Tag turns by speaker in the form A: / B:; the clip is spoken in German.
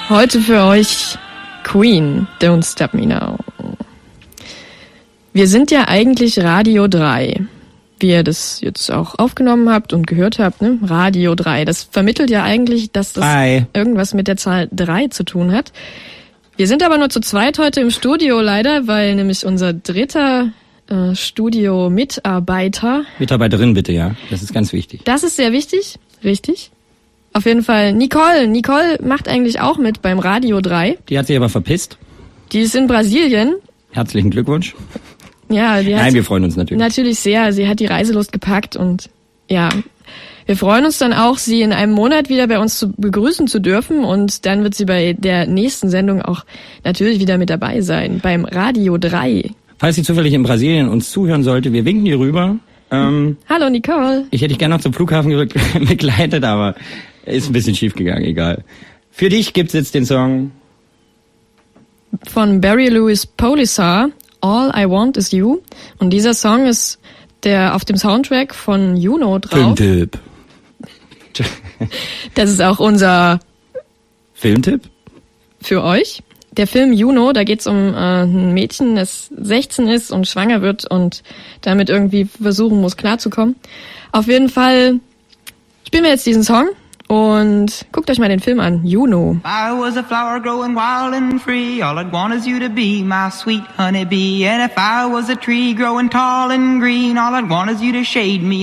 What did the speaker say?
A: Heute für euch Queen, Don't Stop Me Now. Wir sind ja eigentlich Radio 3, wie ihr das jetzt auch aufgenommen habt und gehört habt, ne? Radio 3. Das vermittelt ja eigentlich, dass das irgendwas mit der Zahl 3 zu tun hat. Wir sind aber nur zu zweit heute im Studio leider, weil nämlich unser dritter Studio-Mitarbeiter...
B: Mitarbeiterin bitte, ja. Das ist ganz wichtig.
A: Das ist sehr wichtig, richtig. Auf jeden Fall Nicole. Nicole macht eigentlich auch mit beim Radio 3.
B: Die hat sich aber verpisst.
A: Die ist in Brasilien.
B: Herzlichen Glückwunsch.
A: Ja,
B: Nein, wir freuen uns natürlich.
A: Natürlich sehr. Sie hat die Reiselust gepackt und ja, wir freuen uns dann auch, sie in einem Monat wieder bei uns begrüßen zu dürfen und dann wird sie bei der nächsten Sendung auch natürlich wieder mit dabei sein, beim Radio 3.
B: Falls sie zufällig in Brasilien uns zuhören sollte, wir winken ihr rüber.
A: Hallo Nicole.
B: Ich hätte dich gerne noch zum Flughafen begleitet, aber ist ein bisschen schief gegangen, egal. Für dich gibt's jetzt den Song
A: von Barry Louis Polisar, All I Want Is You. Und dieser Song ist der auf dem Soundtrack von Juno drauf.
B: Filmtipp.
A: Das ist auch unser
B: Filmtipp
A: für euch. Der Film Juno, da geht's um ein Mädchen, das 16 ist und schwanger wird und damit irgendwie versuchen muss, klarzukommen. Auf jeden Fall spielen wir jetzt diesen Song und guckt euch mal den Film an, Juno.
C: I was a flower growing wild and free, all I'd want is you to be my sweet honeybee. And if I was a tree growing tall and green, all I'd want is you to shade me.